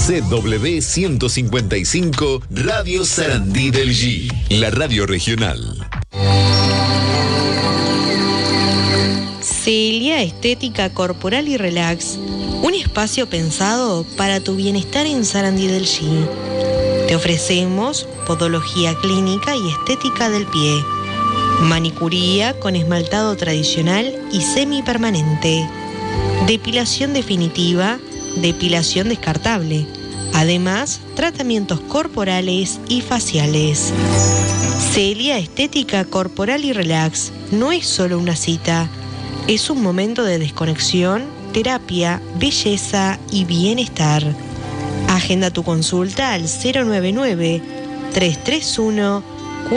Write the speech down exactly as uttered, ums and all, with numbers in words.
C W ciento cincuenta y cinco Radio Sarandí del G, la radio regional. Celia Estética Corporal y Relax, un espacio pensado para tu bienestar en Sarandí del G. Te ofrecemos podología clínica y estética del pie, manicuría con esmaltado tradicional y semipermanente, depilación definitiva, depilación descartable, además tratamientos corporales y faciales. Celia Estética Corporal y Relax no es solo una cita, es un momento de desconexión, terapia, belleza y bienestar. Agenda tu consulta al cero nueve nueve, tres tres uno,